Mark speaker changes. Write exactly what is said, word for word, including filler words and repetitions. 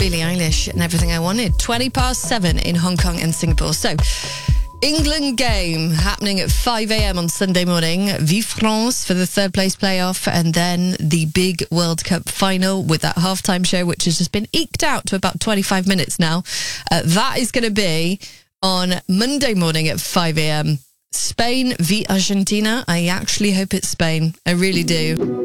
Speaker 1: Billie Eilish and Everything I Wanted. twenty past seven in Hong Kong and Singapore. So, England game happening at five a.m. on Sunday morning. Vive France for the third place playoff, and then the big World Cup final with that halftime show, which has just been eked out to about twenty-five minutes now. Uh, that is going to be on Monday morning at five a.m. Spain v Argentina. I actually hope it's Spain. I really do.